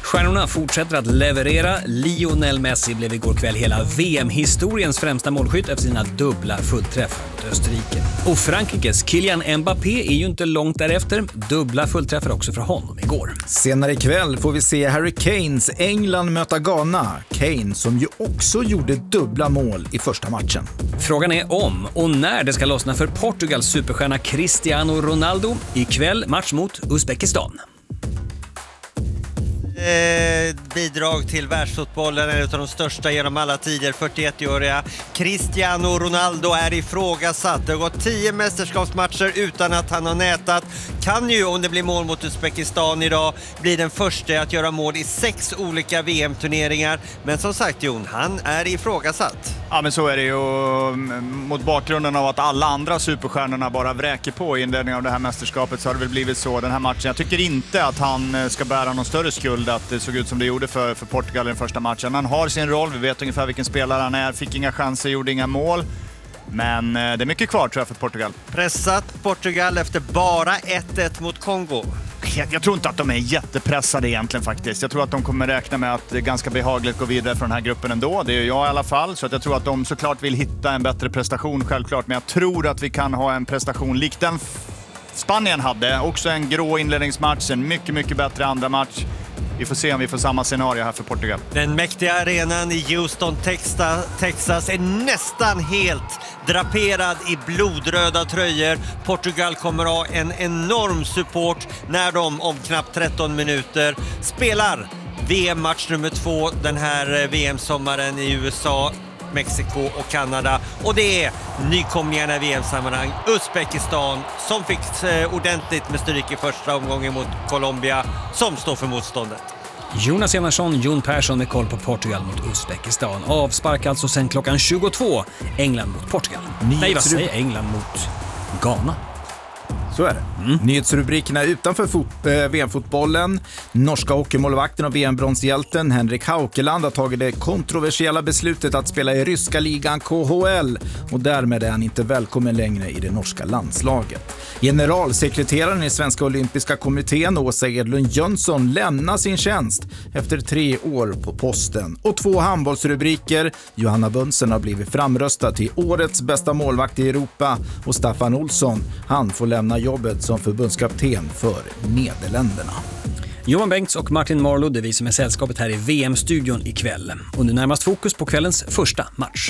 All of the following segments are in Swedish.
Stjärnorna fortsätter att leverera. Lionel Messi blev igår kväll hela VM-historiens främsta målskytt efter sina dubbla fullträffar mot Österrike. Och Frankrikes Kylian Mbappé är ju inte långt därefter. Dubbla fullträffar också för honom igår. Senare ikväll får vi se Harry Kanes England möta Ghana. Kane som ju också gjorde dubbla mål i första matchen. Frågan är om och när det ska lossna för Portugals superstjärna Cristiano Ronaldo. Ikväll match mot Uzbekistan. Bidrag till världsfotbollen är ett av de största genom alla tider. 41-åriga Cristiano Ronaldo är ifrågasatt. Det har gått 10 mästerskapsmatcher utan att han har nätat. Kan ju, om det blir mål mot Uzbekistan idag, bli den första att göra mål i 6 olika VM-turneringar. Men som sagt Jon, han är ifrågasatt. Ja, men så är det ju. Mot bakgrunden av att alla andra superstjärnorna bara vräker på i inledningen av det här mästerskapet så har det väl blivit så den här matchen. Jag tycker inte att han ska bära någon större skuld att det såg ut som det gjorde för Portugal i den första matchen. Han har sin roll, vi vet ungefär vilken spelare han är, fick inga chanser, gjorde inga mål. Men det är mycket kvar tror jag för Portugal. Pressat Portugal efter bara 1-1 mot Kongo. Jag tror inte att de är jättepressade egentligen faktiskt. Jag tror att de kommer räkna med att det är ganska behagligt gå vidare från den här gruppen ändå. Det är jag i alla fall. Så att jag tror att de såklart vill hitta en bättre prestation självklart. Men jag tror att vi kan ha en prestation lik den Spanien hade. Också en grå inledningsmatch, en mycket, mycket bättre andra match. Vi får se om vi får samma scenario här för Portugal. Den mäktiga arenan i Houston, Texas är nästan helt draperad i blodröda tröjor. Portugal kommer ha en enorm support när de om knappt 13 minuter spelar VM-match nummer 2 den här VM-sommaren i USA, Mexiko och Kanada. Och det är nykomlingarna i VM-sammanhang, Uzbekistan, som fick ordentligt med stryk i första omgången mot Colombia, som står för motståndet. Jonas Enarsson, Jon Persson med koll på Portugal mot Uzbekistan. Avspark alltså sen klockan 22. England mot Portugal. Nej, vad säger England mot Ghana? Så är det. Nyhetsrubrikerna utanför VM-fotbollen. Norska hockeymålvakten och VM-bronshjälten Henrik Haukeland har tagit det kontroversiella beslutet att spela i ryska ligan KHL och därmed är han inte välkommen längre i det norska landslaget. Generalsekreteraren i Svenska olympiska kommittén Åsa Edlund Jönsson lämnar sin tjänst efter 3 år på posten. Och 2 handbollsrubriker. Johanna Bönsen har blivit framröstad till årets bästa målvakt i Europa och Staffan Olsson, han får lämna jobbet som förbundskapten för Nederländerna. Johan Bengts och Martin Marlow, det är vi som är sällskapet här i VM-studion ikväll. Och nu närmast fokus på kvällens första match.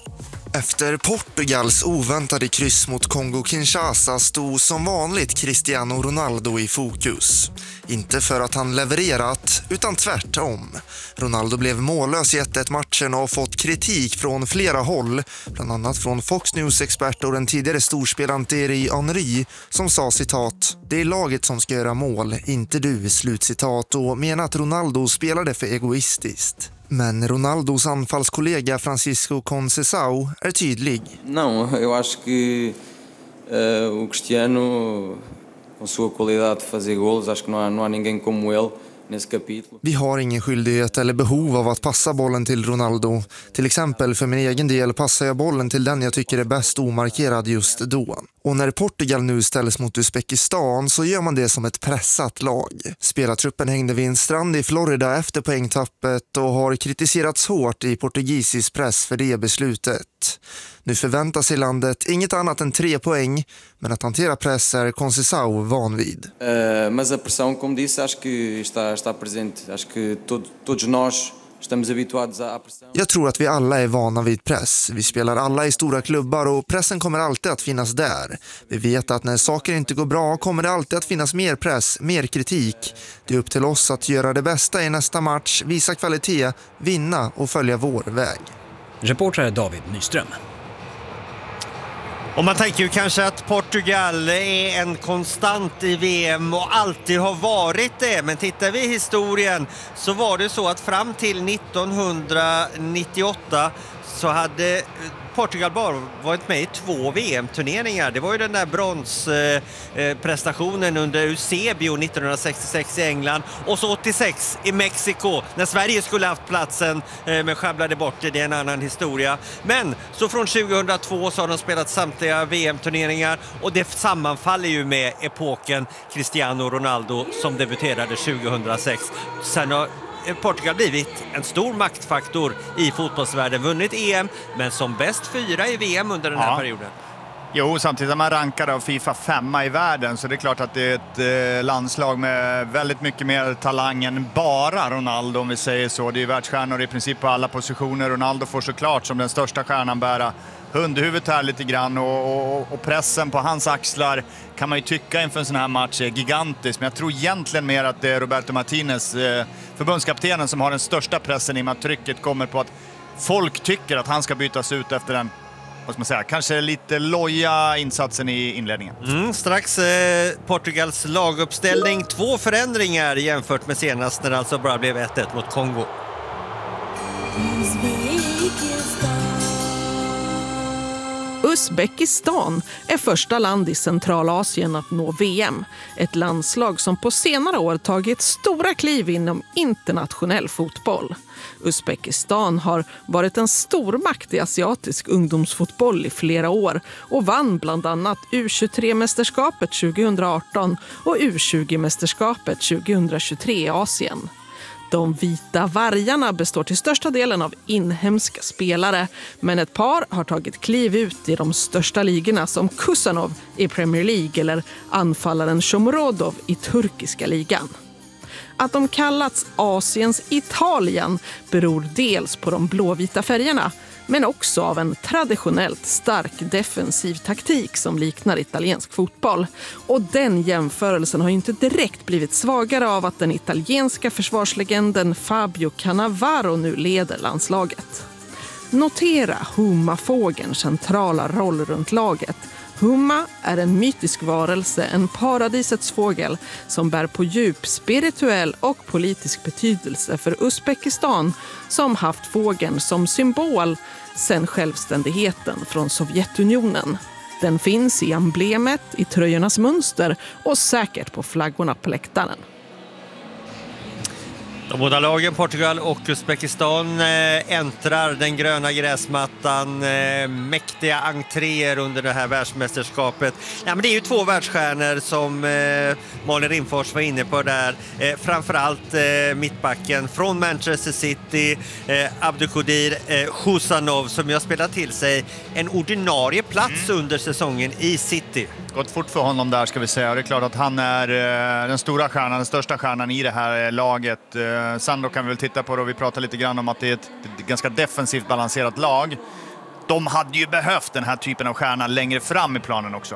Efter Portugals oväntade kryss mot Kongo-Kinshasa stod som vanligt Cristiano Ronaldo i fokus. Inte för att han levererat, utan tvärtom. Ronaldo blev mållös i 1-1-matchen och har fått kritik från flera håll, bland annat från Fox News-expert och den tidigare storspelaren Thierry Henry, som sa citat: "Det är laget som ska göra mål, inte du", slutcitat, och menar att Ronaldo spelade för egoistiskt. Men Ronaldos anfallskollega Francisco Conceição är tydlig. Não, eu acho que o Cristiano, com sua qualidade de fazer golos, acho que não há ninguém como ele nesse capítulo. Vi har ingen skyldighet eller behov av att passa bollen till Ronaldo. Till exempel för min egen del passar jag bollen till den jag tycker är bäst omarkerad just då. Och när Portugal nu ställs mot Uzbekistan så gör man det som ett pressat lag. Spelartruppen hängde vid en strand i Florida efter poängtappet och har kritiserats hårt i portugisisk press för det beslutet. Nu förväntar sig landet inget annat än 3 poäng, men att hantera press är Conceição van vid. Mas a pressão, como disse, acho que está presente. Acho que todos nós estamos habituados à pressão. Jag tror att vi alla är vana vid press. Vi spelar alla i stora klubbar och pressen kommer alltid att finnas där. Vi vet att när saker inte går bra kommer det alltid att finnas mer press, mer kritik. Det är upp till oss att göra det bästa i nästa match, visa kvalitet, vinna och följa vår väg. Reporter David Nyström. Och man tänker ju kanske att Portugal är en konstant i VM och alltid har varit det. Men tittar vi i historien så var det så att fram till 1998 så hade Portugal bara varit med i 2 VM-turneringar. Det var ju den där bronsprestationen under Eusebio 1966 i England och så 86 i Mexiko när Sverige skulle haft platsen men sjabblade bort det. Det är en annan historia. Men så från 2002 så har de spelat samtliga VM-turneringar och det sammanfaller ju med epoken Cristiano Ronaldo som debuterade 2006. Sen har Portugal blivit en stor maktfaktor i fotbollsvärlden, vunnit EM men som bäst 4 i VM under den här perioden. Jo, samtidigt är man rankad av FIFA 5 i världen, så det är klart att det är ett landslag med väldigt mycket mer talang än bara Ronaldo, om vi säger så. Det är världsstjärnor i princip på alla positioner. Ronaldo får såklart som den största stjärnan bära hundhuvudet här lite grann och pressen på hans axlar kan man ju tycka inför en sån här match är gigantisk. Men jag tror egentligen mer att det är Roberto Martinez, förbundskaptenen, som har den största pressen i och med att trycket kommer på att folk tycker att han ska bytas ut efter den, vad ska man säga, kanske lite loja insatsen i inledningen. Strax Portugals laguppställning. 2 förändringar jämfört med senast när det alltså bara blev 1-1 mot Kongo. Uzbekistan är första land i Centralasien att nå VM. Ett landslag som på senare år tagit stora kliv inom internationell fotboll. Uzbekistan har varit en stormakt i asiatisk ungdomsfotboll i flera år och vann bland annat U23-mästerskapet 2018 och U20-mästerskapet 2023 i Asien. De vita vargarna består till största delen av inhemska spelare, men ett par har tagit kliv ut i de största ligorna som Kusanov i Premier League eller anfallaren Shomurodov i turkiska ligan. Att de kallats Asiens Italien beror dels på de blåvita färgerna, men också av en traditionellt stark defensiv taktik som liknar italiensk fotboll. Och den jämförelsen har ju inte direkt blivit svagare av att den italienska försvarslegenden Fabio Cannavaro nu leder landslaget. Notera Humma-fågelns centrala roll runt laget. Humma är en mytisk varelse, en paradisets fågel som bär på djup spirituell och politisk betydelse för Uzbekistan, som haft fågeln som symbol sedan självständigheten från Sovjetunionen. Den finns i emblemet, i tröjornas mönster och säkert på flaggorna på läktaren. De båda lagen, Portugal och Uzbekistan, äntrar den gröna gräsmattan, mäktiga entréer under det här världsmästerskapet. Ja, men det är ju 2 världsstjärnor som Malin Rimfors var inne på där. Framförallt mittbacken från Manchester City, Abdulkadir Husanov, som har spelat till sig en ordinarie plats under säsongen i City. Gått fort för honom där, ska vi säga. Det är klart att han är den stora stjärnan, den största stjärnan i det här laget. Sen då kan vi väl titta på det och vi pratar lite grann om att det är ett ganska defensivt balanserat lag. De hade ju behövt den här typen av stjärna längre fram i planen också.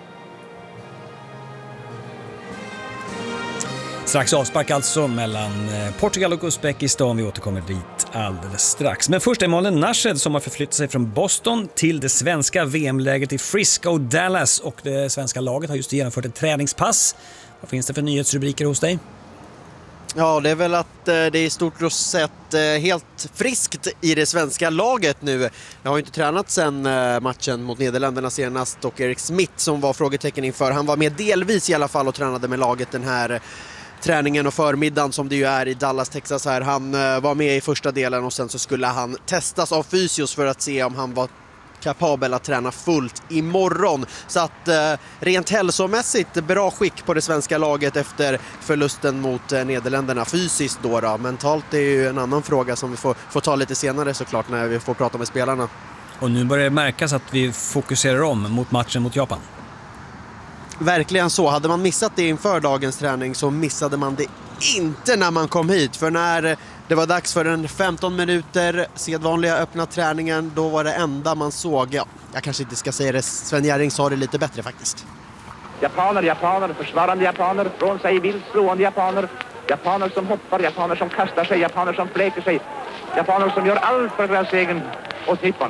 Strax avspark alltså mellan Portugal och Uzbekistan. Vi återkommer dit alldeles strax. Men först är Malin Nashed som har förflyttat sig från Boston till det svenska VM-läget i Frisco, Dallas. Och det svenska laget har just genomfört ett träningspass. Vad finns det för nyhetsrubriker hos dig? Ja, det är väl att det är i stort sett helt friskt i det svenska laget nu. Jag har ju inte tränat sedan matchen mot Nederländerna senast, och Erik Smith som var frågetecken inför, han var med delvis i alla fall och tränade med laget den här träningen och förmiddagen som det ju är i Dallas, Texas här. Han var med i första delen och sen så skulle han testas av fysios för att se om han var kapabel att träna fullt imorgon. Så att rent hälsomässigt bra skick på det svenska laget efter förlusten mot Nederländerna. Fysiskt då. Mentalt är ju en annan fråga som vi får ta lite senare såklart när vi får prata med spelarna. Och nu börjar det märkas att vi fokuserar om mot matchen mot Japan. Verkligen så. Hade man missat det inför dagens träning så missade man det inte när man kom hit. För när det var dags för en 15 minuter sedvanliga öppna träningen, då var det enda man såg, jag kanske inte ska säga det, Sven Jerring sa det lite bättre faktiskt. Japaner, försvarande japaner, från sig vilt slående japaner. Japaner som hoppar, japaner som kastar sig, japaner som fläker sig. Japaner som gör allt för deras egen och Nippon.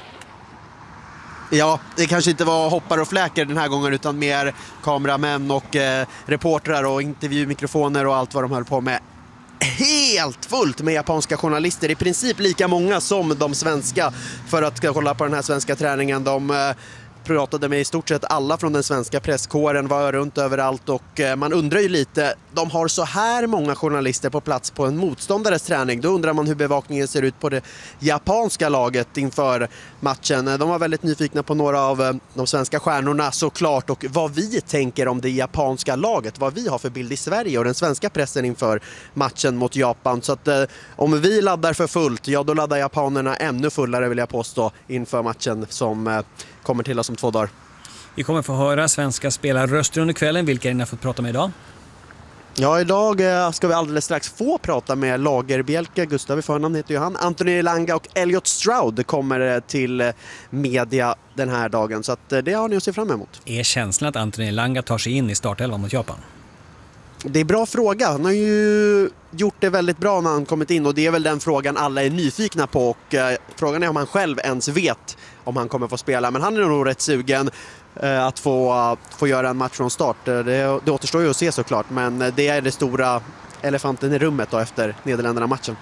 Ja, det kanske inte var hoppar och fläker den här gången utan mer kameramän och reportrar och intervjumikrofoner och allt vad de höll på med. helt fullt med japanska journalister, i princip lika många som de svenska, för att kolla på den här svenska träningen. De pratade med i stort sett alla från den svenska presskåren, var runt överallt, och man undrar ju lite, de har så här många journalister på plats på en motståndares träning, då undrar man hur bevakningen ser ut på det japanska laget inför matchen. De var väldigt nyfikna på några av de svenska stjärnorna såklart, och vad vi tänker om det japanska laget, vad vi har för bild i Sverige och den svenska pressen inför matchen mot Japan. Så att om vi laddar för fullt, ja då laddar japanerna ännu fullare, vill jag påstå, inför matchen som kommer till oss om 2 dagar. Vi kommer få höra svenska spelarröster under kvällen. Vilka är ni har fått prata med idag? Ja, idag ska vi alldeles strax få prata med Lagerbielke, Gustav i förnamn heter ju han, Anthony Elanga och Elliot Stroud kommer till media den här dagen, så att det har ni att se fram emot. Är känslan att Anthony Elanga tar sig in i startelvan mot Japan? Det är bra fråga. Han har ju gjort det väldigt bra när han kommit in, och det är väl den frågan alla är nyfikna på, och frågan är om han själv ens vet om han kommer få spela, men han är nog rätt sugen att få göra en match från start. Det återstår ju att se såklart, men det är det stora elefanten i rummet då efter Nederländerna-matchen.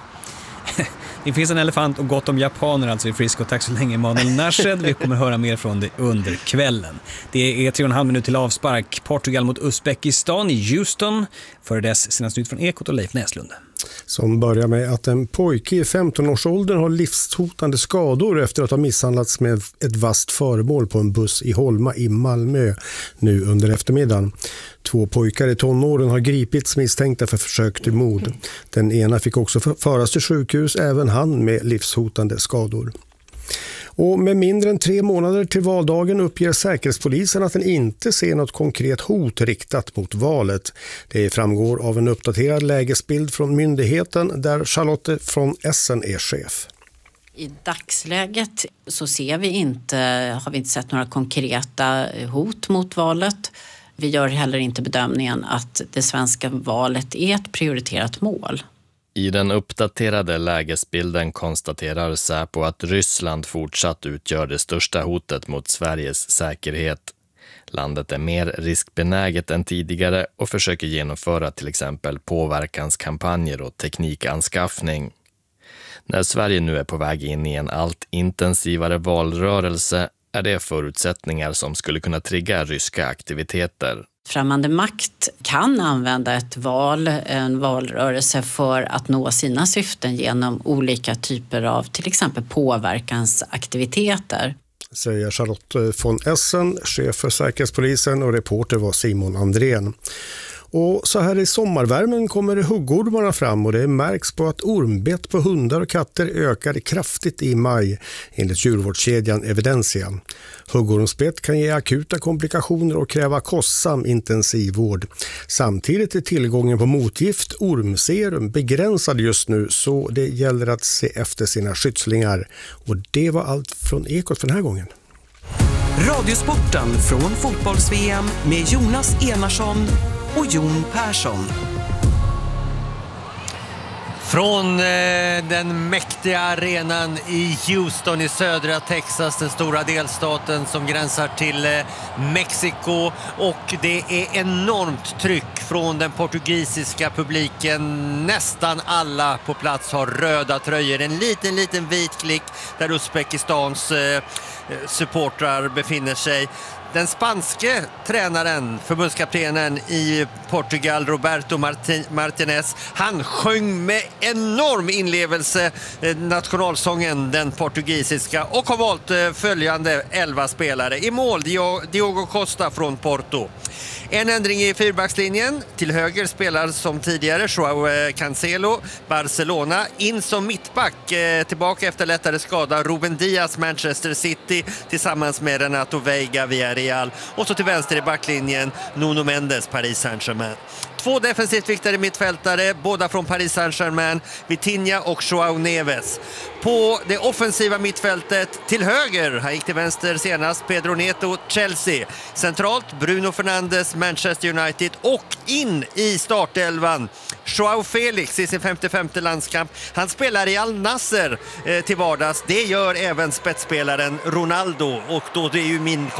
Det finns en elefant och gott om japaner alltså i Frisco. Tack så länge Manuel Nashed. Vi kommer höra mer från det under kvällen. Det är 3,5 minuter till avspark. Portugal mot Uzbekistan i Houston. För dess senaste nytt från Ekot och Leif Näslund. Som börjar med att en pojke i 15-årsåldern har livshotande skador efter att ha misshandlats med ett vasst föremål på en buss i Holma i Malmö nu under eftermiddagen. 2 pojkar i tonåren har gripits misstänkta för försök till mord. Den ena fick också föras till sjukhus, även han med livshotande skador. Och med mindre än 3 månader till valdagen uppger Säkerhetspolisen att den inte ser något konkret hot riktat mot valet. Det framgår av en uppdaterad lägesbild från myndigheten där Charlotte från Essen är chef. I dagsläget så har vi inte sett några konkreta hot mot valet. Vi gör heller inte bedömningen att det svenska valet är ett prioriterat mål. I den uppdaterade lägesbilden konstaterar Säpo att Ryssland fortsatt utgör det största hotet mot Sveriges säkerhet. Landet är mer riskbenäget än tidigare och försöker genomföra till exempel påverkanskampanjer och teknikanskaffning. När Sverige nu är på väg in i en allt intensivare valrörelse är det förutsättningar som skulle kunna trigga ryska aktiviteter. Främmande makt kan använda en valrörelse för att nå sina syften genom olika typer av till exempel påverkansaktiviteter. Säger Charlotte von Essen, chef för Säkerhetspolisen, och reporter var Simon Andrén. Och så här i sommarvärmen kommer huggormarna fram och det märks på att ormbett på hundar och katter ökar kraftigt i maj enligt djurvårdskedjan Evidensia. Huggormsbett kan ge akuta komplikationer och kräva kostsam intensivvård. Samtidigt är tillgången på motgift, ormserum, begränsad just nu, så det gäller att se efter sina skyddslingar. Och det var allt från Ekot för den här gången. Radiosporten från fotbolls-VM med Jonas Enarsson och Jon Persson. Från den mäktiga arenan i Houston i södra Texas, den stora delstaten som gränsar till Mexiko, och det är enormt tryck från den portugisiska publiken. Nästan alla på plats har röda tröjor. En liten vit klick där Uzbekistans supportrar befinner sig. Den spanske tränaren, förbundskaptenen i Portugal, Roberto Martinez, han sjöng med enorm inlevelse nationalsången, den portugisiska, och har valt följande 11 spelare. I mål Diogo Costa från Porto. En ändring i fyrbackslinjen. Till höger spelar som tidigare Joao Cancelo, Barcelona. In som mittback, tillbaka efter lättare skada, Ruben Dias, Manchester City, tillsammans med Renato Veiga, Villarreal. Och så till vänster i backlinjen Nuno Mendes, Paris Saint-Germain. 2 defensivt viktade mittfältare, båda från Paris Saint-Germain, Vitinha och Joao Neves. På det offensiva mittfältet till höger, han gick till vänster senast, Pedro Neto, Chelsea. Centralt Bruno Fernandes, Manchester United, och in i startelvan Joao Felix i sin 55:e landskamp. Han spelar i Al Nasser till vardags. Det gör även spetsspelaren Ronaldo, och då det är ju min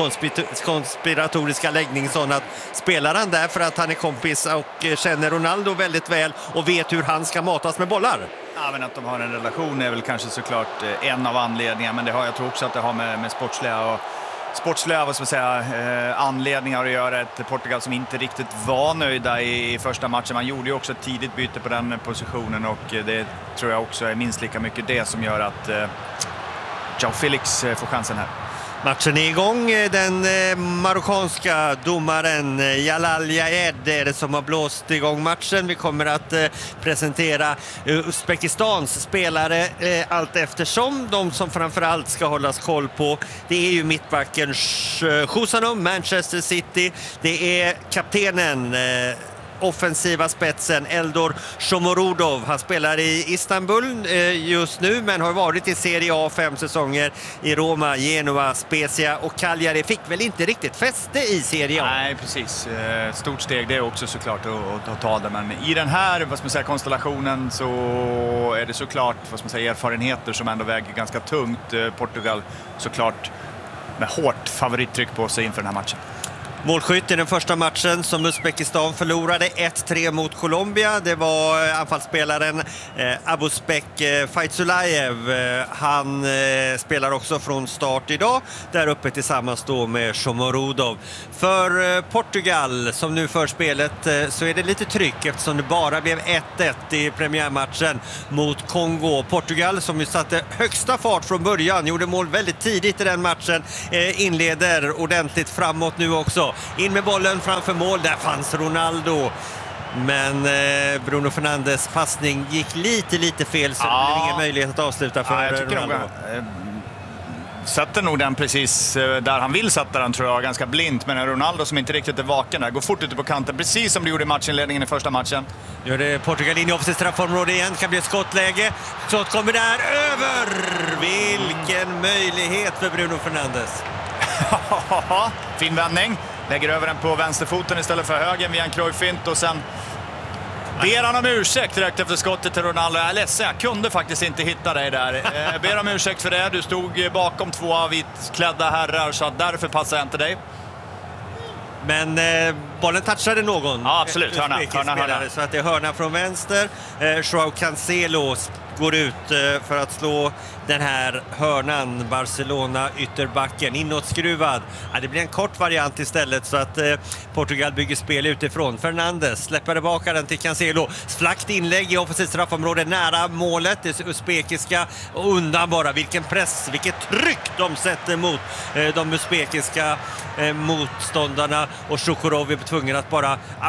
konspiratoriska läggning sån att spelar han där för att han är kompis och känner Ronaldo väldigt väl och vet hur han ska matas med bollar? Ja, men att de har en relation är väl kanske såklart en av anledningarna, men jag tror också att det har med sportsliga vad ska man säga, anledningar att göra. Ett Portugal som inte riktigt var nöjda i första matchen. Man gjorde ju också ett tidigt byte på den positionen och det tror jag också är minst lika mycket det som gör att João Felix får chansen här. Matchen är igång. Den marockanska domaren Jalal Jaed är det som har blåst igång matchen. Vi kommer att presentera Uzbekistans spelare allt eftersom. De som framförallt ska hållas koll på, det är ju mittbacken Khusanov, Manchester City. Det är kaptenen, offensiva spetsen Eldor Shomurodov. Han spelar i Istanbul just nu men har varit i Serie A 5 säsonger i Roma, Genoa, Spezia och Cagliari. Fick väl inte riktigt fäste i Serie A. Nej, precis. Stort steg det är också såklart att ta det. Men i den här vad ska man säga, konstellationen så är det såklart vad ska man säga, erfarenheter som ändå väger ganska tungt. Portugal såklart med hårt favorittryck på sig inför den här matchen. Målskytt i den första matchen som Uzbekistan förlorade 1-3 mot Colombia. Det var anfallsspelaren Abuzbek Fayzulayev. Han spelar också från start idag. Där uppe tillsammans då med Shomurodov. För Portugal som nu för spelet så är det lite tryck eftersom det bara blev 1-1 i premiärmatchen mot Kongo. Portugal som ju satte högsta fart från början, gjorde mål väldigt tidigt i den matchen, inleder ordentligt framåt nu också. In med bollen framför mål, där fanns Ronaldo. Men Bruno Fernandes passning gick lite fel så det blev ingen möjlighet att avsluta för Ronaldo. Sätter nog den precis där han vill sätta den, tror jag, ganska blint. Men Ronaldo som inte riktigt är vaken där, går fort ute på kanten, precis som det gjorde i matchinledningen i första matchen. Gör det Portugal in i offensivt straffområde igen, kan bli ett skottläge. Skott kommer där, över! Vilken möjlighet för Bruno Fernandes. Fin vändning. Lägger över den på vänsterfoten istället för högen via en Cruyff-fint och sen ber han om ursäkt direkt efter skottet till Ronaldo. Jag är ledsen, jag kunde faktiskt inte hitta dig där. Ber om ursäkt för det. Du stod bakom två vitklädda herrar så att därför passar jag inte dig. Men bollen touchade någon. Ja, absolut. Hörna. Så att det är hörna från vänster. João Cancelo går ut för att slå den här hörnan. Barcelona ytterbacken inåtskruvad. Ja, det blir en kort variant istället så att Portugal bygger spel utifrån. Fernandes släpper tillbaka den till Cancelo. Flackt inlägg i offensivt straffområde nära målet. Det uzbekiska och undan bara. Vilken press, vilket tryck de sätter mot de uzbekiska motståndarna. Och Shukurov är tvungen att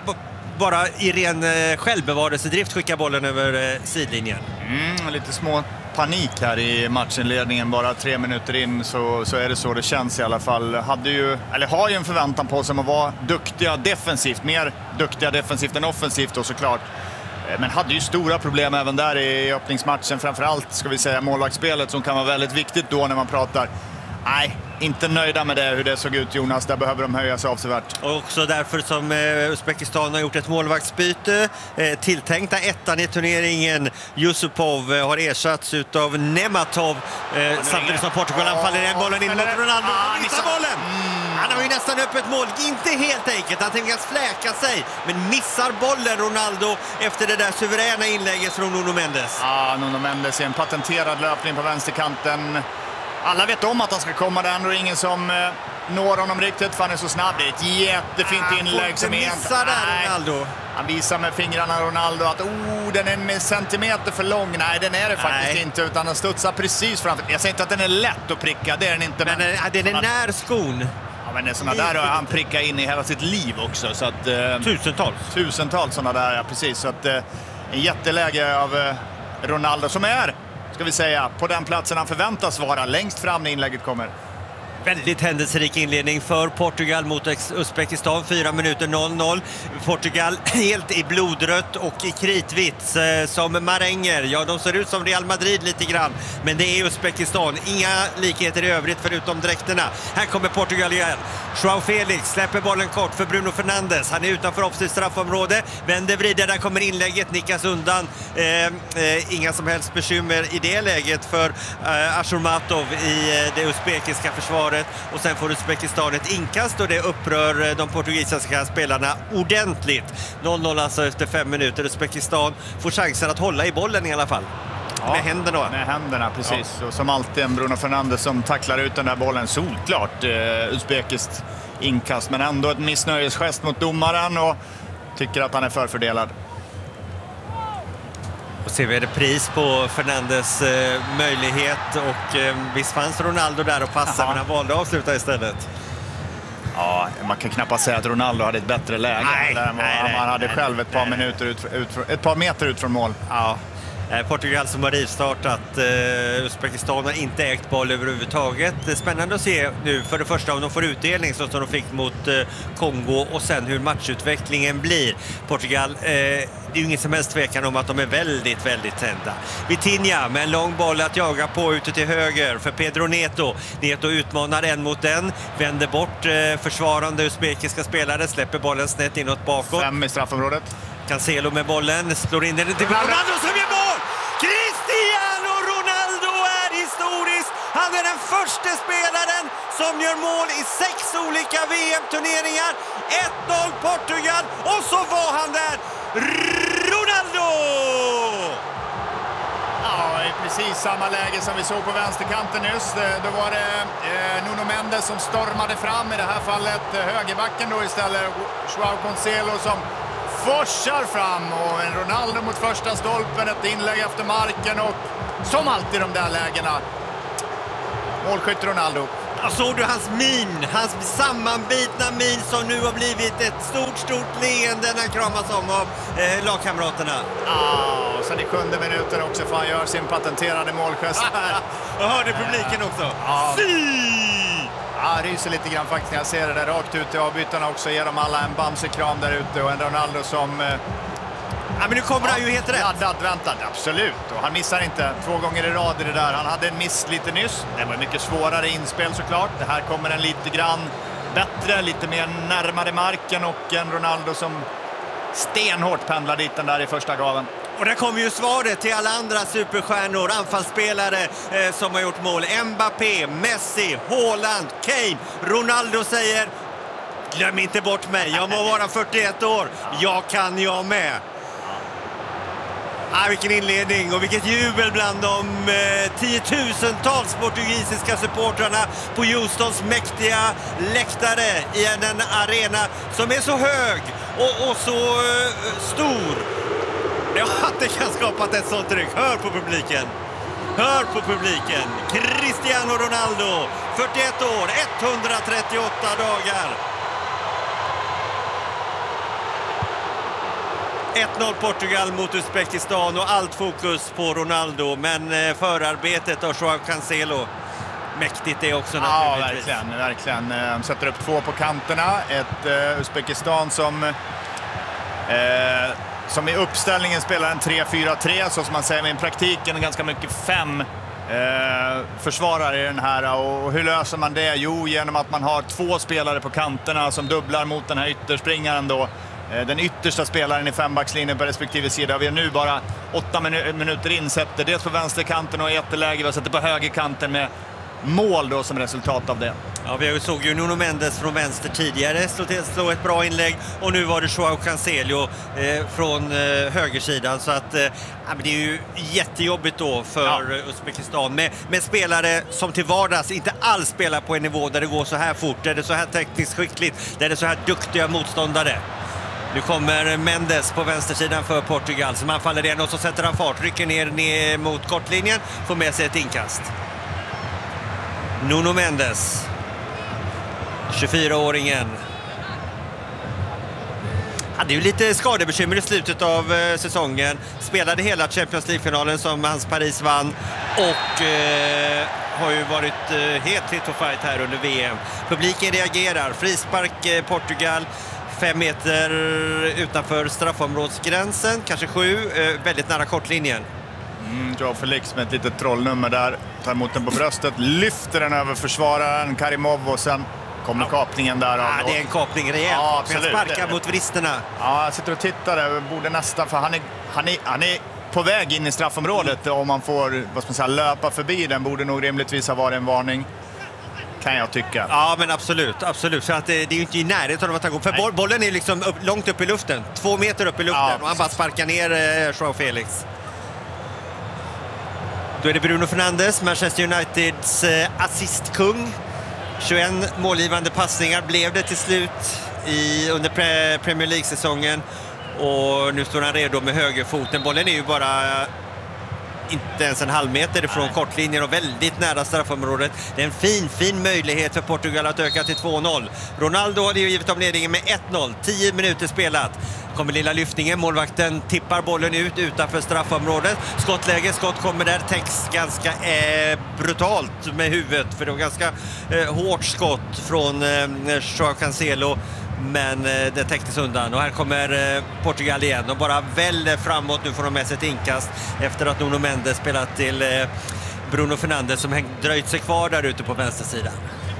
bara i ren självbevarelsedrift skicka bollen över sidlinjen. Lite små panik här i matchinledningen. Bara 3 minuter in så är det så det känns i alla fall. Har ju en förväntan på sig om att vara duktiga defensivt. Mer duktiga defensivt än offensivt då såklart. Men hade ju stora problem även där i öppningsmatchen. Framförallt ska vi säga målvaktsspelet som kan vara väldigt viktigt då när man pratar. Nej, inte nöjda med det, hur det såg ut, Jonas. Där behöver de höja sig avsevärt. Och också därför som Uzbekistan har gjort ett målvaktsbyte. Tilltänkta ettan i turneringen, Yusupov, har ersatts utav Nematov. Samtidigt som Portugal anfaller den bollen in mot Ronaldo. Missar bollen! Han har ju nästan öppet mål. Inte helt enkelt. Han tvingas fläka sig. Men missar bollen Ronaldo efter det där suveräna inlägget från Nuno Mendes. Ja, Nuno Mendes är en patenterad löpning på vänsterkanten. Alla vet om att han ska komma där och ingen som når honom riktigt för han är så snabb. Det är ett jättefint inlägg som missar där Ronaldo. Han visar med fingrarna Ronaldo att den är en centimeter för lång. Nej, den är det faktiskt inte utan den studsar precis framför. Jag säger inte att den är lätt att pricka, det är den inte. Men den är när skon. Ja, men det är såna där har han prickat in i hela sitt liv också. Så att, tusentals sådana där, ja, precis. Så att en jätteläge av Ronaldo som är, ska vi säga, på den platsen han förväntas vara längst fram när inlägget kommer. Väldigt händelserik inledning för Portugal mot Uzbekistan. 4 minuter 0-0. Portugal helt i blodrött och i kritvitt som maränger. Ja, de ser ut som Real Madrid lite grann. Men det är Uzbekistan. Inga likheter i övrigt förutom dräkterna. Här kommer Portugal igen. João Felix släpper bollen kort för Bruno Fernandes. Han är utanför offensivt straffområde. Vänder vrider, där kommer inlägget. Nickas undan. Inga som helst bekymmer i det läget för Ashurmatov i det uzbekiska försvaret. försvaret och sen får Uzbekistan ett inkast och det upprör de portugisiska spelarna ordentligt. 0-0 alltså efter 5 minuter. Uzbekistan får chansen att hålla i bollen i alla fall. Ja, med händerna. Med händerna, precis. Ja. Och som alltid en Bruno Fernandes som tacklar ut den där bollen solklart. Uzbekiskt inkast, men ändå ett missnöjesgest mot domaren och tycker att han är förfördelad. Och ser vi repris på Fernandes möjlighet och visst fanns Ronaldo där och passa, men han valde att avsluta istället. Ja, man kan knappast säga att Ronaldo hade ett bättre läge. Han hade själv ett par meter ut från mål. Ja. Portugal som har rivstartat. Uzbekistan har inte ägt boll överhuvudtaget. Spännande att se nu för det första om de får utdelning så som de fick mot Kongo och sen hur matchutvecklingen blir. Portugal, det är ju ingen som helst tvekan om att de är väldigt, väldigt tända. Vitinha med en lång boll att jaga på ute till höger för Pedro Neto. Neto utmanar en mot en, vänder bort försvarande uzbekiska spelare, släpper bollen snett inåt bakåt. 5 i straffområdet. Cancelo med bollen, slår in den till Ronaldo som gör mål! Cristiano Ronaldo är historisk! Han är den första spelaren som gör mål i 6 olika VM-turneringar. 1-0 Portugal och så var han där! Ronaldo! Ja, i precis samma läge som vi såg på vänsterkanten nyss. Då var det Nuno Mendes som stormade fram, i det här fallet högerbacken då istället. Joao Cancelo som forsar fram och en Ronaldo mot första stolpen, ett inlägg efter marken och som alltid de där lägena. Målskytt Ronaldo. Såg du hans min, hans sammanbitna min som nu har blivit ett stort leende när han kramas om av lagkamraterna. Och sen i 7:e minuten också för han gör sin patenterade målgest. Och hörde publiken också. Ja, ryser lite grann faktiskt när jag ser det där rakt ut i avbytarna också. Ger dem alla en bamsekram där ute och en Ronaldo som... Ja, men nu kommer han ju helt rätt. Laddad, väntad, absolut. Och han missar inte 2 gånger i rad i det där. Han hade en miss lite nyss. Det var mycket svårare inspel såklart. Det här kommer en lite grann bättre, lite mer närmare marken och en Ronaldo som stenhårt pendlar dit den där i första gaven. Och där kommer ju svaret till alla andra superstjärnor, anfallsspelare som har gjort mål. Mbappé, Messi, Haaland, Kane. Ronaldo säger, glöm inte bort mig, jag må vara 41 år, jag kan jag med. Vilken inledning och vilket jubel bland de tiotusentals portugisiska supportrarna på Houstons mäktiga läktare i en arena som är så hög och så stor. Ja, det kan skapat ett sånt tryck. Hör på publiken. Hör på publiken. Cristiano Ronaldo, 41 år, 138 dagar. 1-0 Portugal mot Uzbekistan och allt fokus på Ronaldo. Men förarbetet av Joao Cancelo, mäktigt det också naturligtvis. Ja, verkligen. Sätter upp 2 på kanterna. Ett Uzbekistan som i uppställningen spelar en 3-4-3, så som man säger, men i praktiken ganska mycket 5 försvarare i den här. Och hur löser man det? Jo, genom att man har 2 spelare på kanterna som dubblar mot den här ytterspringaren då. Den yttersta spelaren i 5-backslinjen på respektive sida. Vi har nu bara 8 minuter in, sätter dels på vänsterkanten och i ett läge vi sätter på högerkanten med mål då som resultat av det. Ja, vi såg ju Nuno Mendes från vänster tidigare slå ett bra inlägg och nu var det Joao Cancelo från högersidan, så att det är ju jättejobbigt då för Uzbekistan med spelare som till vardags inte alls spelar på en nivå där det går så här fort, där det är så här tekniskt skickligt, där det är så här duktiga motståndare. Nu kommer Mendes på vänstersidan för Portugal som anfaller igen och så sätter han fart, rycker ner mot kortlinjen, får med sig ett inkast. Nuno Mendes, 24-åringen, hade ju lite skadebekymmer i slutet av säsongen. Spelade hela Champions League-finalen som hans Paris vann och har ju varit helt fit for fight här under VM. Publiken reagerar, frispark Portugal. 5 meter utanför straffområdsgränsen, kanske 7, väldigt nära kortlinjen. Joao Felix med ett litet trollnummer där, tar emot den på bröstet, lyfter den över försvararen Karimov och sen kommer kapningen där. Ja, det är en kapning rejält. Ja, absolut. Sparkar mot vristerna. Ja, jag sitter och tittar där, borde nästan, för han är på väg in i straffområdet. Om man får, vad ska man säga, löpa förbi den, borde nog rimligtvis ha varit en varning. kan jag tycka. Ja, men absolut. För att det är ju inte i närheten av att ta gå. För bollen är liksom långt upp i luften. 2 meter upp i luften. Och han bara sparkar ner João Felix. Då är det Bruno Fernandes, Manchester Uniteds assistkung. 21 målgivande passningar blev det till slut under Premier League-säsongen. Och nu står han redo med högerfoten. Bollen är ju bara inte ens en halv meter ifrån kortlinjen och väldigt nära straffområdet. Det är en fin möjlighet för Portugal att öka till 2-0. Ronaldo hade ju givit dem ledningen med 1-0. 10 minuter spelat. Kommer lilla lyftningen. Målvakten tippar bollen ut utanför straffområdet. Skottläge. Skott kommer där. Täcks ganska brutalt med huvudet. För det var ganska hårt skott från João Cancelo. Men det täcktes undan och här kommer Portugal igen och bara väller framåt. Nu får de med sig ett inkast efter att Nuno Mendes spelat till Bruno Fernandes som dröjt sig kvar där ute på vänstersidan.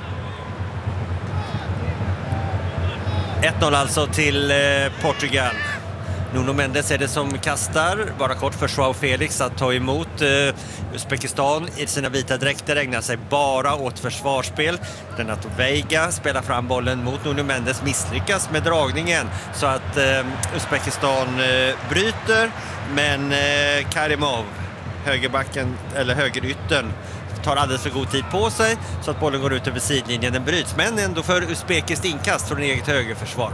1-0 alltså till Portugal. Nuno Mendes är det som kastar, bara kort för João Felix att ta emot. Uzbekistan i sina vita dräkter ägnar sig bara åt försvarsspel. Renato Veiga spelar fram bollen mot Nuno Mendes, misslyckas med dragningen så att Uzbekistan bryter, men Karimov, högerbacken eller högeryttern, tar alldeles för god tid på sig så att bollen går ut över sidlinjen. Den bryts, men ändå för Uzbekiskt inkast från eget högerförsvar.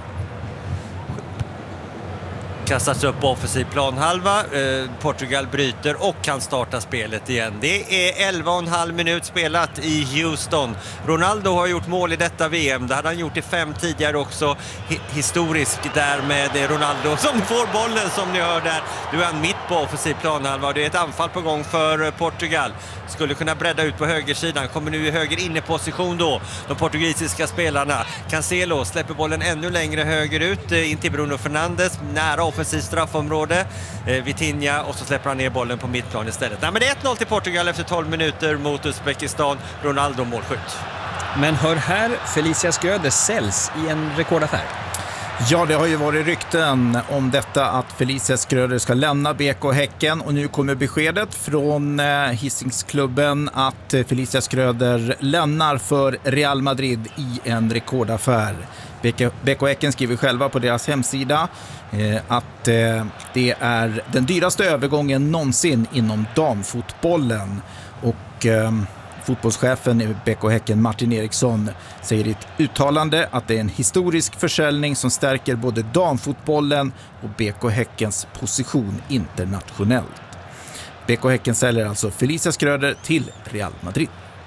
Kastas upp på offensiv planhalva. Portugal bryter och kan starta spelet igen. Det är 11,5 minut spelat i Houston. Ronaldo har gjort mål i detta VM. Det hade han gjort i 5 tidigare också. Historisk där med Ronaldo som får bollen som ni hör där. Nu är han mitt på offensiv planhalva. Det är ett anfall på gång för Portugal. Skulle kunna bredda ut på högersidan. Kommer nu i höger inneposition då. De portugisiska spelarna. Cancelo släpper bollen ännu längre högerut. In till Bruno Fernandes. Nära offensivt straffområde. Vitinha och så släpper han ner bollen på mittplan istället. Nej, men det är 1-0 till Portugal efter 12 minuter mot Uzbekistan. Ronaldo målskytt. Men hör här, Felicia Skröder säljs i en rekordaffär. Ja, det har ju varit rykten om detta att Felicia Skröder ska lämna BK Häcken och nu kommer beskedet från Hisingsklubben att Felicia Skröder lämnar för Real Madrid i en rekordaffär. BK Häcken skriver själva på deras hemsida att det är den dyraste övergången någonsin inom damfotbollen och fotbollschefen i BK Häcken Martin Eriksson säger i ett uttalande att det är en historisk försäljning som stärker både damfotbollen och BK Häckens position internationellt. BK Häcken säljer alltså Felicia Skröder till Real Madrid.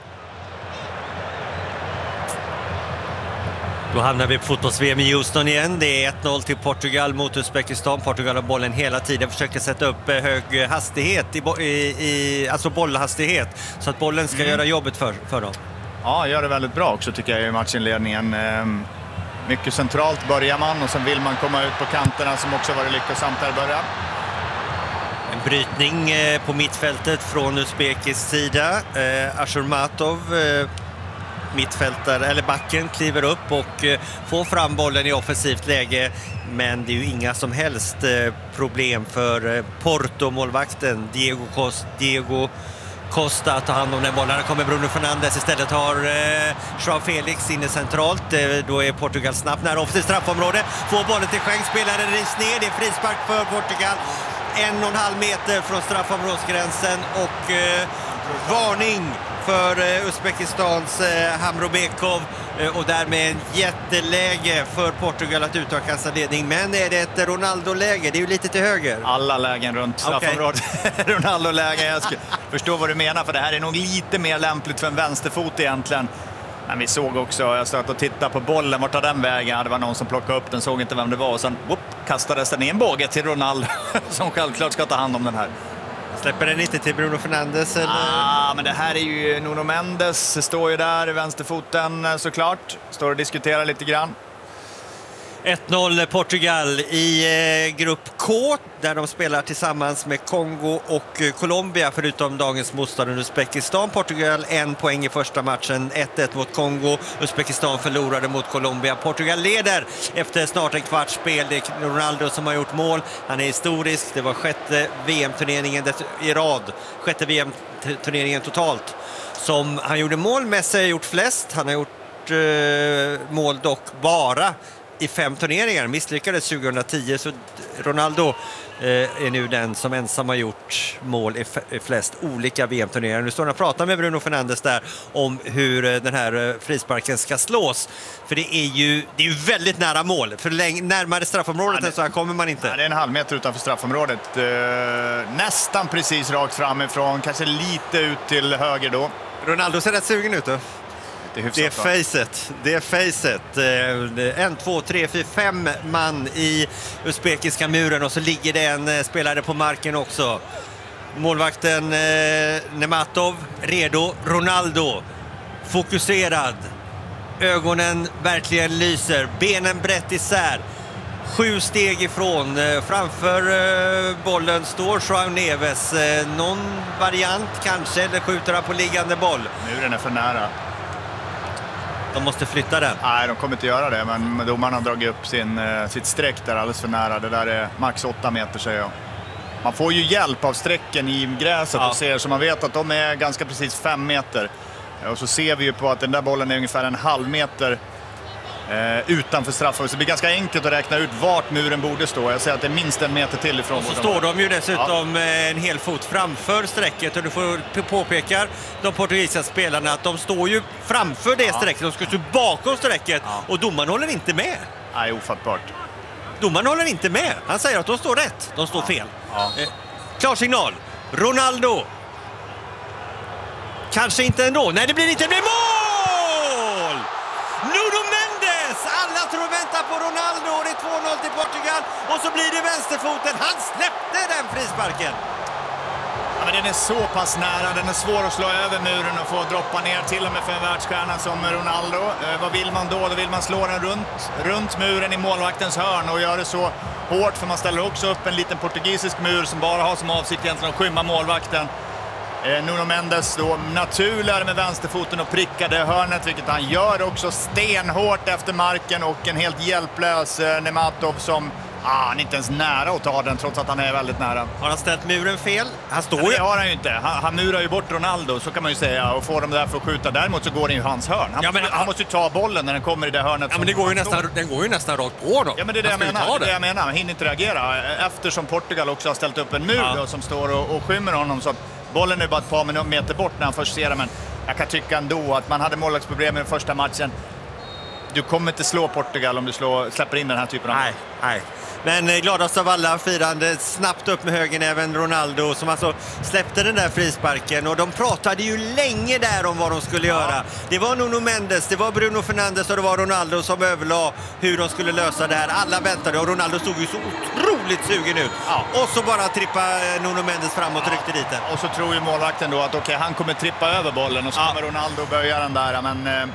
Då hamnar vi på fotbolls-VM i Houston igen. Det är 1-0 till Portugal mot Uzbekistan. Portugal har bollen hela tiden, försöker sätta upp hög hastighet, alltså bollhastighet, så att bollen ska göra jobbet för dem. Ja, gör det väldigt bra också tycker jag i matchinledningen. Mycket centralt börjar man och sen vill man komma ut på kanterna som också varit lyckosamt där i början. En brytning på mittfältet från Uzbekisk sida. Ashurmatov, mittfältare eller backen, kliver upp och får fram bollen i offensivt läge, men det är ju inga som helst problem för Porto-målvakten Diego Costa att ta hand om den bollen. Där kommer Bruno Fernandes, istället har João Felix inne centralt. Då är Portugal snabbt nära offensivt straffområde, får bollen till skänk, spelaren rivs ner, det är frispark för Portugal 1,5 meter från straffområdsgränsen och varning för Uzbekistans Hamrobekov och därmed en jätteläge för Portugal att utöka sin ledning. Men är det ett Ronaldo-läge? Det är ju lite till höger. Alla lägen runt straffområdet. Okay. Ronaldo-läge. Jag förstår vad du menar, för det här är nog lite mer lämpligt för en vänsterfot egentligen. Men vi såg också, jag satt och tittade på bollen, vart tar den vägen? Det var någon som plockade upp den, såg inte vem det var och sen kastades den i en båge till Ronaldo som självklart ska ta hand om den här. Släpper den inte till Bruno Fernandes? Eller? Men det här är ju Nuno Mendes, står ju där i vänsterfoten såklart. Står och diskuterar lite grann. 1-0 Portugal i grupp K där de spelar tillsammans med Kongo och Colombia förutom dagens motståndare Uzbekistan. Portugal 1 poäng i första matchen, 1-1 mot Kongo. Uzbekistan förlorade mot Colombia. Portugal leder efter snart en kvarts spel. Det är Ronaldo som har gjort mål. Han är historisk. Det var sjätte VM-turneringen i rad. Sjätte VM-turneringen totalt som han gjorde mål. Messi har gjort flest. Han har gjort mål dock bara i 5 turneringar, misslyckades 2010, så Ronaldo är nu den som ensam har gjort mål i flest olika VM-turneringar. Nu står han och pratar med Bruno Fernandes där om hur den här frisparken ska slås. För det är ju väldigt nära mål. För närmare straffområdet än så här kommer man inte. Ja, det är en halv meter utanför straffområdet. Nästan precis rakt framifrån, kanske lite ut till höger då. Ronaldo ser rätt sugen ut då. Det är facet. 1, 2, 3, 4, 5 man i uzbekiska muren och så ligger det en spelare på marken också. Målvakten Nematov redo. Ronaldo fokuserad. Ögonen verkligen lyser. Benen brett isär. 7 steg ifrån. Framför bollen står João Neves. Någon variant kanske, eller skjuter han på liggande boll? Muren är för nära. De måste flytta den. Nej, de kommer inte göra det, men domarna har dragit upp sitt streck där alldeles för nära. Det där är max 8 meter, säger jag. Man får ju hjälp av strecken i gräset och ser, så man vet att de är ganska precis 5 meter. Och så ser vi ju på att den där bollen är ungefär en halv meter utanför straffområdet. Så det blir ganska enkelt att räkna ut vart muren borde stå. Jag säger att det är minst 1 meter till ifrån. Och så står de ju dessutom en hel fot framför strecket. Och du får påpeka de portugisiska spelarna att de står ju framför det strecket. De ska stå bakom strecket. Och domaren håller inte med. Nej, ofattbart. Domaren håller inte med. Han säger att de står rätt. De står fel. Klar signal. Ronaldo. Kanske inte ändå. Nej, det blir inte. Det blir mål! Nuno Mendes! Alla tror vänta på Ronaldo. Det är 2-0 till Portugal. Och så blir det vänsterfoten. Han släppte den frisparken. Ja, men den är så pass nära. Den är svår att slå över muren och få droppa ner till och med för en världsstjärna som Ronaldo. Vad vill man då? Då vill man slå den runt muren i målvaktens hörn och göra det så hårt, för man ställer också upp en liten portugisisk mur som bara har som avsikt egentligen att skymma målvakten. Nuno Mendes då naturligare med vänsterfoten och prickade hörnet, vilket han gör också stenhårt efter marken, och en helt hjälplös Nematov som han är inte ens nära att ta den trots att han är väldigt nära. Har han ställt muren fel? Han står ju. Det har han ju inte. Han murar ju bort Ronaldo, så kan man ju säga, och får dem där för att skjuta. Däremot så går den ju hans hörn. Han måste ju ta bollen när den kommer i det hörnet. Ja, men den går ju nästan rakt på dem. Ja, men det är det jag menar. Det jag menar. Han hinner inte reagera eftersom Portugal också har ställt upp en mur då, som står och skymmer honom, så att bollen är bara ett par meter bort när han först ser den. Men jag kan tycka ändå att man hade målvaktsproblem i den första matchen. Du kommer inte slå Portugal om du släpper in den här typen av... Nej. Men gladast av alla firande snabbt upp med högen även Ronaldo som alltså släppte den där frisparken, och de pratade ju länge där om vad de skulle göra. Det var Nuno Mendes, det var Bruno Fernandes och det var Ronaldo som överlade hur de skulle lösa det här. Alla väntade och Ronaldo stod ju så otroligt sugen ut. Och så bara trippa Nuno Mendes fram och tryckte dit den. Och så tror ju målvakten då att han kommer trippa över bollen och så kommer Ronaldo böja den där. Men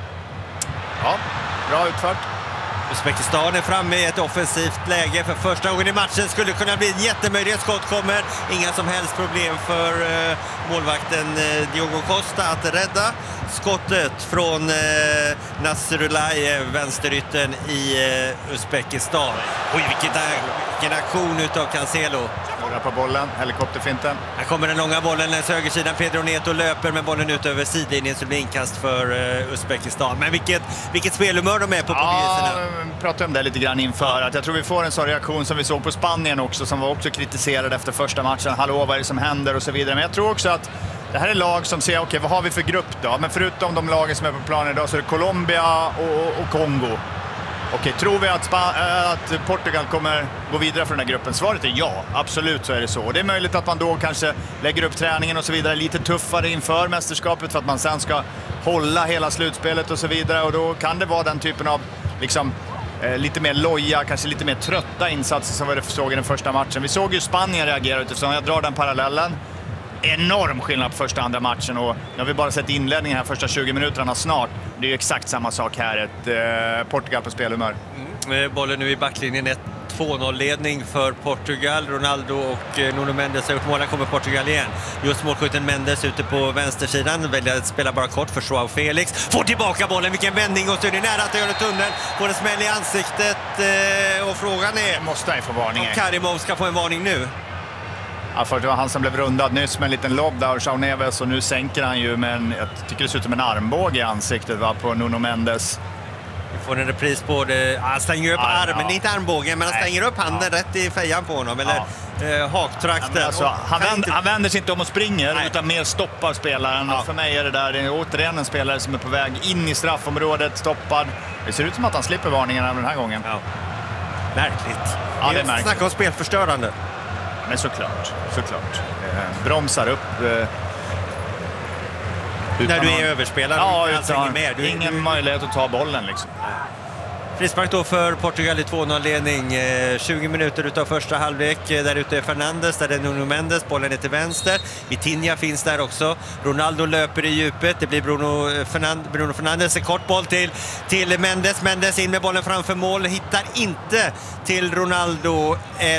bra utfört. Uzbekistan är framme i ett offensivt läge för första gången i matchen. Skulle kunna bli en jättemöjlighet. Skott kommer. Inga som helst problem för målvakten Diogo Costa att rädda skottet från Nasrullayev, vänsterytten i Uzbekistan. Oj, vilken aktion utav Cancelo. Snurrar på bollen, helikopterfinten. Här kommer den långa bollen längs högersidan. Pedro Neto löper med bollen ut över sidlinjen, så det blir inkast för Uzbekistan. Men vilket spelhumör de är på portugiserna. Pratade om det lite grann inför. Att jag tror vi får en sån reaktion som vi såg på Spanien också, som var också kritiserad efter första matchen. Hallå, vad är det som händer och så vidare. Men jag tror också att det här är lag som ser, okej, vad har vi för grupp då? Men förutom de lagen som är på planen idag så är det Colombia och Kongo. Okej, tror vi att Portugal kommer gå vidare från den här gruppen? Svaret är ja, absolut så är det så. Och det är möjligt att man då kanske lägger upp träningen och så vidare lite tuffare inför mästerskapet för att man sen ska hålla hela slutspelet och så vidare. Och då kan det vara den typen av liksom lite mer loja, kanske lite mer trötta insatser som vi såg i den första matchen. Vi såg ju Spanien reagera utifrån, jag drar den parallellen. Enorm skillnad på första och andra matchen, och nu har vi bara sett inledningen här första 20 minuterna snart. Det är ju exakt samma sak här, ett Portugal på spelhumör. Bollen nu i backlinjen, 2-0-ledning för Portugal. Ronaldo och Nuno Mendes har gjort mål. Kommer Portugal igen. Just målskytten Mendes ute på vänstersidan. Väljer att spela bara kort för Joao Felix. Får tillbaka bollen. Vilken vändning och stund. Nära att göra en tunnel. Får en smäll i ansiktet. Och frågan är... Måste han få varning? Om Karimov ska få en varning nu. Ja, för det var han som blev rundad nyss med en liten lobb där, João Neves, och nu sänker han ju med en, jag tycker det ser ut som en armbåge i ansiktet på Nuno Mendes. Vi får en repris på det. Han stänger upp armen, inte armbågen, men han stänger upp handen rätt i fejan på honom, eller haktrakten. Alltså, han vänder sig inte om och springer, utan mer stoppar spelaren. Och för mig är det återigen en spelare som är på väg in i straffområdet, stoppad. Det ser ut som att han slipper varningen även den här gången. Ja. Märkligt. Ja, det är märkligt. Snacka om spelförstörande. Men såklart. Bromsar upp. När du är överspelad. Ja, utan ingen möjlighet att ta bollen liksom. Frispark då för Portugal i 2-0-ledning. 20 minuter utav första halvlek. Där ute är Fernandes, där är Nuno Mendes. Bollen är till vänster. Vitinha finns där också. Ronaldo löper i djupet. Det blir Bruno Fernandes. En kort boll till Mendes. Mendes in med bollen framför mål. Hittar inte till Ronaldo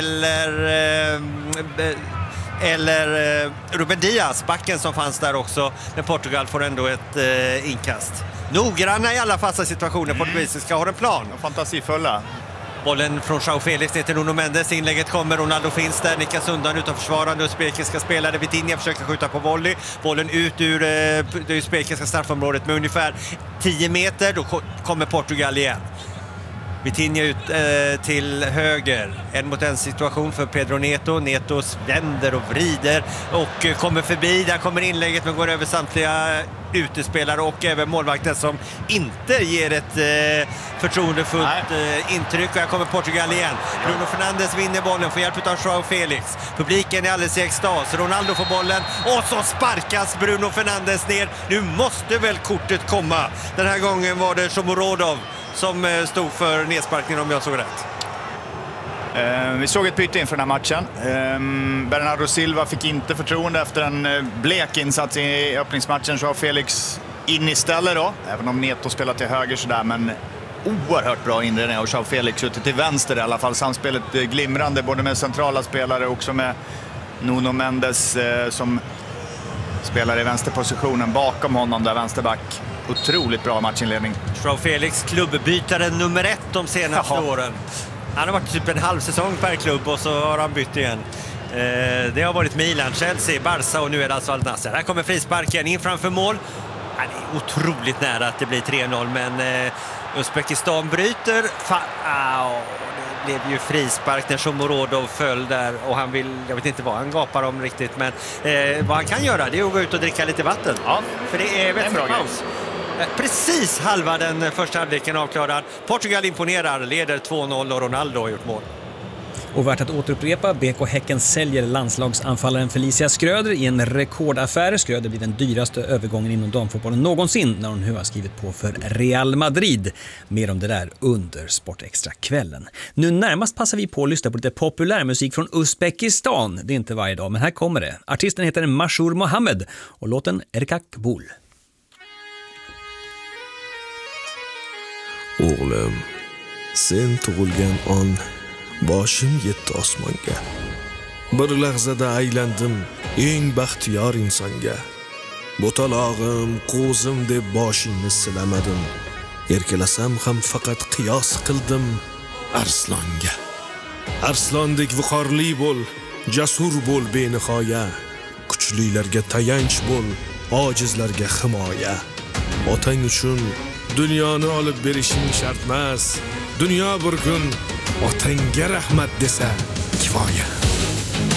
eller Ruben Diaz, backen som fanns där också. Men Portugal får ändå ett inkast. Noggranna i alla fasta situationer. Portugisiska har en plan. Fantasifulla. Bollen från Joao Felix ner till Nuno Mendes. Inlägget kommer, Ronaldo finns där, nickas undan utan försvarande. Uzbekiska spelare, Vitinha försöker skjuta på volley. Bollen ut ur det uzbekiska straffområdet med ungefär 10 meter. Då kommer Portugal igen. Vitinha ut till höger. En mot en situation för Pedro Neto. Neto vänder och vrider och kommer förbi. Där kommer inlägget, men går över samtliga utespelare och även målvakten som inte ger ett förtroendefullt intryck. Och här kommer Portugal igen. Bruno Fernandes vinner bollen, får hjälp av Joao Felix. Publiken är alldeles i extas. Ronaldo får bollen och så sparkas Bruno Fernandes ner. Nu måste väl kortet komma. Den här gången var det Shomurodov som stod för nedsparkningen, om jag såg rätt. Vi såg ett byte inför den här matchen. Bernardo Silva fick inte förtroende efter en blek insats i öppningsmatchen. Så Felix in istället då, även om Neto spelar till höger sådär, men oerhört bra inredning och Joao Felix ute till vänster i alla fall. Samspelet glimrande både med centrala spelare och också med Nuno Mendes som spelar i vänsterpositionen bakom honom där, vänsterback. Otroligt bra matchinledning. Joao Felix, klubbbytare nummer 1 de senaste åren. Han har varit typ en halv säsong per klubb och så har han bytt igen. Det har varit Milan, Chelsea, Barca och nu är det alltså Al-Nassr. Här kommer frisparken in framför mål. Han är otroligt nära att det blir 3-0, men Uzbekistan bryter. Det blev ju frispark när Shomurodov föll där och han vill, jag vet inte vad han gapar om riktigt, men vad han kan göra det är att gå ut och dricka lite vatten. Ja. För det är en paus. Precis halva den första halvleken avklarad. Portugal imponerar, leder 2-0 och Ronaldo har gjort mål. Och värt att återupprepa, BK Häcken säljer landslagsanfallaren Felicia Schröder i en rekordaffär. Schröder blir den dyraste övergången inom damfotbollen någonsin när hon nu har skrivit på för Real Madrid. Mer om det där under Sportextra-kvällen. Nu närmast passar vi på att lyssna på lite populärmusik från Uzbekistan. Det är inte varje dag, men här kommer det. Artisten heter Mashur Mohammed och låten Erkak Bul. O'g'lim, sen tug'ilgan on boshim yetdi osmonga. Bir lahzada aylandim eng baxtiyor insonga. Bo'talog'im, qo'zim deb boshingni silamadim. Erkalasam ham faqat qiyos qildim arslonga. Arslondek viqorli bo'l, jasur bo'l benihoya. Kuchlilarga tayanch bo'l, ojizlarga himoya. Otang uchun dunyoni olib berishing shartmas. Dunyo bir kun otangga rahmat desa kifoya.